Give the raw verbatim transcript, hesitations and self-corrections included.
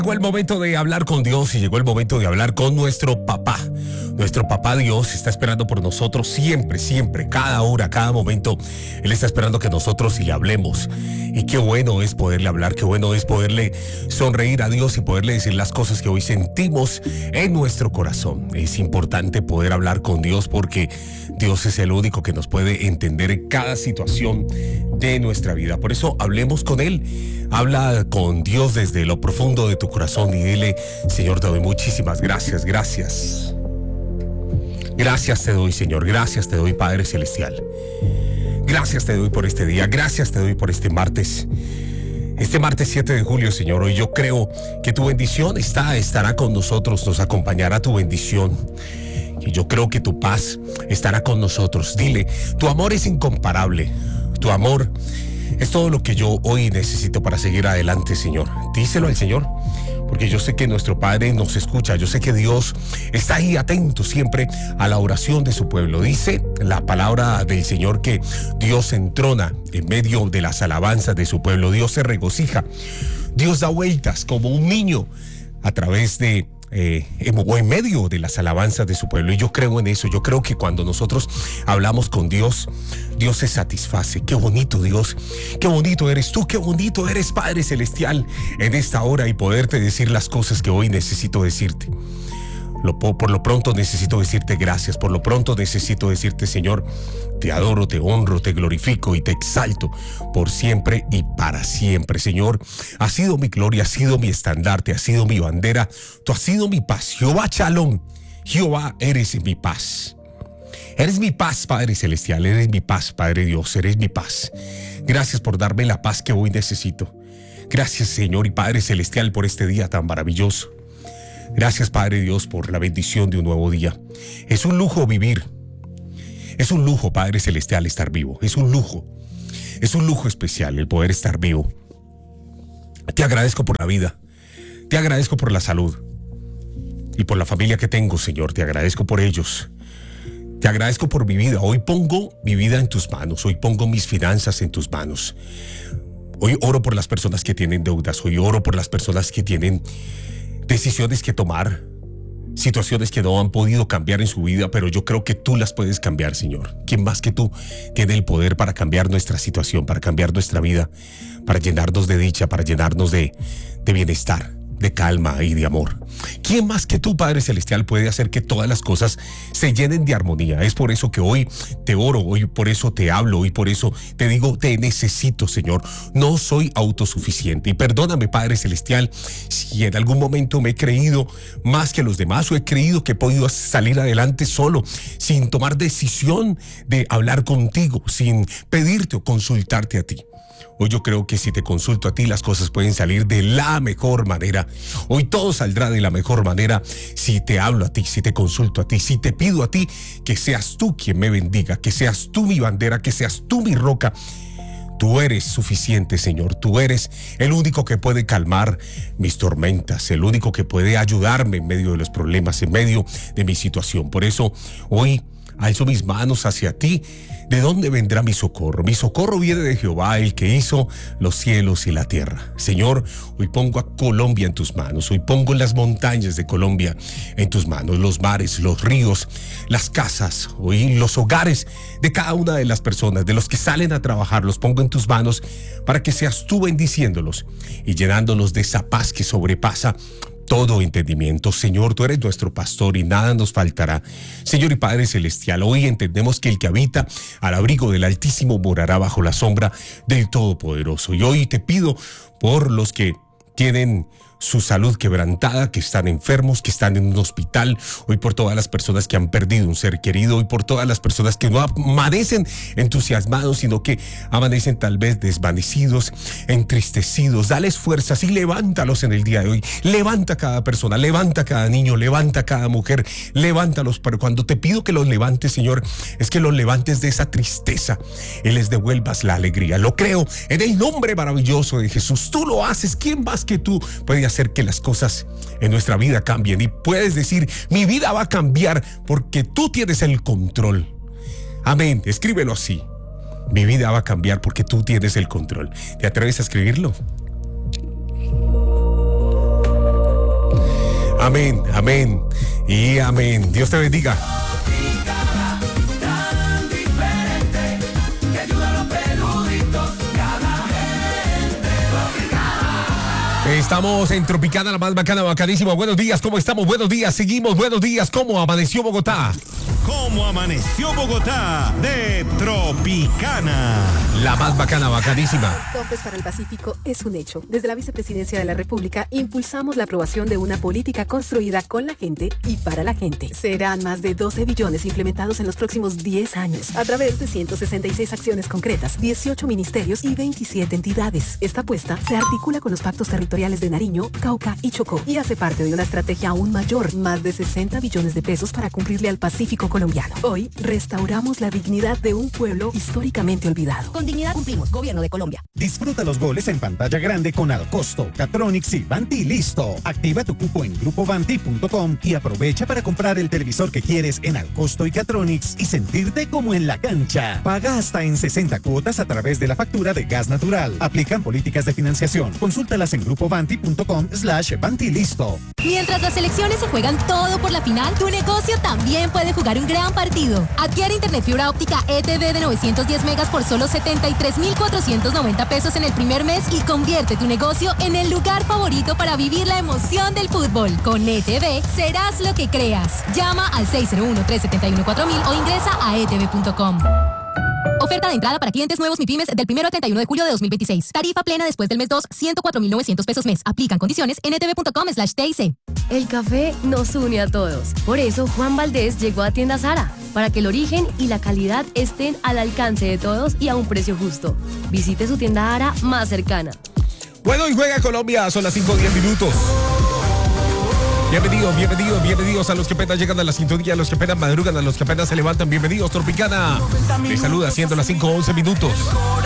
Llegó el momento de hablar con Dios y llegó el momento de hablar con nuestro papá. Nuestro papá Dios está esperando por nosotros siempre, siempre, cada hora, cada momento. Él está esperando que nosotros le hablemos. Y qué bueno es poderle hablar, qué bueno es poderle sonreír a Dios y poderle decir las cosas que hoy sentimos en nuestro corazón. Es importante poder hablar con Dios porque Dios es el único que nos puede entender en cada situación de nuestra vida. Por eso hablemos con Él. Habla con Dios desde lo profundo de tu corazón y dile: Señor, te doy muchísimas gracias, gracias. Gracias te doy, Señor, gracias te doy, Padre Celestial. Gracias te doy por este día, gracias te doy por este martes. Este martes siete de julio, Señor, hoy yo creo que tu bendición está, estará con nosotros, nos acompañará tu bendición. Y yo creo que tu paz estará con nosotros. Dile, tu amor es incomparable, tu amor es todo lo que yo hoy necesito para seguir adelante, Señor. Díselo al Señor, porque yo sé que nuestro Padre nos escucha. Yo sé que Dios está ahí atento siempre a la oración de su pueblo. Dice la palabra del Señor que Dios se entrona en medio de las alabanzas de su pueblo. Dios se regocija. Dios da vueltas como un niño a través de Eh, o en medio de las alabanzas de su pueblo. Y yo creo en eso. Yo creo que cuando nosotros hablamos con Dios, Dios se satisface. Qué bonito, Dios, qué bonito eres tú, qué bonito eres, Padre Celestial, en esta hora, y poderte decir las cosas que hoy necesito decirte. Lo, por lo pronto necesito decirte gracias. Por lo pronto necesito decirte: Señor, te adoro, te honro, te glorifico y te exalto por siempre y para siempre. Señor, has sido mi gloria, has sido mi estandarte, has sido mi bandera, tú has sido mi paz. Jehová Shalom, Jehová, eres mi paz. Eres mi paz, Padre Celestial, eres mi paz, Padre Dios, eres mi paz. Gracias por darme la paz que hoy necesito. Gracias, Señor y Padre Celestial, por este día tan maravilloso. Gracias, Padre Dios, por la bendición de un nuevo día. Es un lujo vivir. Es un lujo, Padre Celestial, estar vivo. Es un lujo. Es un lujo especial el poder estar vivo. Te agradezco por la vida. Te agradezco por la salud. Y por la familia que tengo, Señor. Te agradezco por ellos. Te agradezco por mi vida. Hoy pongo mi vida en tus manos. Hoy pongo mis finanzas en tus manos. Hoy oro por las personas que tienen deudas. Hoy oro por las personas que tienen decisiones que tomar, situaciones que no han podido cambiar en su vida, pero yo creo que tú las puedes cambiar, Señor. ¿Quién más que tú tiene el poder para cambiar nuestra situación, para cambiar nuestra vida, para llenarnos de dicha, para llenarnos de, de bienestar, de calma y de amor? ¿Quién más que tú, Padre Celestial, puede hacer que todas las cosas se llenen de armonía? Es por eso que hoy te oro, hoy por eso te hablo, hoy por eso te digo: te necesito, Señor. No soy autosuficiente. Y perdóname, Padre Celestial, si en algún momento me he creído más que los demás, o he creído que he podido salir adelante solo, sin tomar decisión de hablar contigo, sin pedirte o consultarte a ti. Hoy yo creo que si te consulto a ti, las cosas pueden salir de la mejor manera. Hoy todo saldrá de la mejor manera si te hablo a ti, si te consulto a ti, si te pido a ti que seas tú quien me bendiga, que seas tú mi bandera, que seas tú mi roca. Tú eres suficiente, Señor. Tú eres el único que puede calmar mis tormentas, el único que puede ayudarme en medio de los problemas, en medio de mi situación. Por eso hoy alzo mis manos hacia ti. ¿De dónde vendrá mi socorro? Mi socorro viene de Jehová, el que hizo los cielos y la tierra. Señor, hoy pongo a Colombia en tus manos. Hoy pongo las montañas de Colombia en tus manos, los mares, los ríos, las casas, hoy los hogares de cada una de las personas, de los que salen a trabajar, los pongo en tus manos para que seas tú bendiciéndolos y llenándolos de esa paz que sobrepasa todo entendimiento. Señor, tú eres nuestro pastor y nada nos faltará. Señor y Padre Celestial, hoy entendemos que el que habita al abrigo del Altísimo morará bajo la sombra del Todopoderoso. Y hoy te pido por los que tienen su salud quebrantada, que están enfermos, que están en un hospital, hoy por todas las personas que han perdido un ser querido, hoy por todas las personas que no amanecen entusiasmados, sino que amanecen tal vez desvanecidos, entristecidos. Dales fuerzas y levántalos en el día de hoy. Levanta a cada persona, levanta a cada niño, levanta a cada mujer, levántalos. Pero cuando te pido que los levantes, Señor, es que los levantes de esa tristeza y les devuelvas la alegría. Lo creo en el nombre maravilloso de Jesús. Tú lo haces. ¿Quién más que tú puede hacer que las cosas en nuestra vida cambien? Y puedes decir: mi vida va a cambiar porque tú tienes el control. Amén. Escríbelo así: mi vida va a cambiar porque tú tienes el control. ¿Te atreves a escribirlo? Amén, amén y amén. Dios te bendiga. Estamos en Tropicana, la más bacana, bacanísima. Buenos días, ¿cómo estamos? Buenos días, seguimos. Buenos días, ¿cómo amaneció Bogotá? ¿Cómo amaneció Bogotá? De Tropicana. La más bacana, bacanísima. Topes para el Pacífico es un hecho. Desde la Vicepresidencia de la República impulsamos la aprobación de una política construida con la gente y para la gente. Serán más de doce billones implementados en los próximos diez años a través de ciento sesenta y seis acciones concretas, dieciocho ministerios y veintisiete entidades. Esta apuesta se articula con los pactos territoriales de Nariño, Cauca y Chocó y hace parte de una estrategia aún mayor, más de sesenta billones de pesos para cumplirle al Pacífico colombiano. Hoy restauramos la dignidad de un pueblo históricamente olvidado. Con dignidad cumplimos, Gobierno de Colombia. Disfruta los goles en pantalla grande con Alcosto, Catronics y Vanti Listo. Activa tu cupo en grupo vanti punto com y aprovecha para comprar el televisor que quieres en Alcosto y Catronics y sentirte como en la cancha. Paga hasta en sesenta cuotas a través de la factura de gas natural. Aplican políticas de financiación. Consúltalas en grupo vanti punto com slash Vanti Listo. Mientras las selecciones se juegan todo por la final, tu negocio también puede jugar un gran partido. Adquiere internet fibra óptica E T V de novecientos diez megas por solo setenta y tres mil cuatrocientos noventa pesos en el primer mes y convierte tu negocio en el lugar favorito para vivir la emoción del fútbol. Con E T V serás lo que creas. Llama al seis cero uno, tres siete uno, cuatro mil o ingresa a e t v punto com. Oferta de entrada para clientes nuevos MIPYMES del primero al treinta y uno de julio de dos mil veintiséis. Tarifa plena después del mes dos, ciento cuatro mil novecientos pesos mes. Aplican condiciones en e t v punto com slash t i c. El café nos une a todos. Por eso Juan Valdés llegó a Tienda Zara, para que el origen y la calidad estén al alcance de todos y a un precio justo. Visite su tienda Zara más cercana. Bueno, y juega Colombia, son las cinco diez minutos. Bienvenidos, bienvenidos, bienvenidos a los que apenas llegan a la sintonía, a los que apenas madrugan, a los que apenas se levantan. Bienvenidos, Tropicana. Les saluda siendo las cinco once minutos.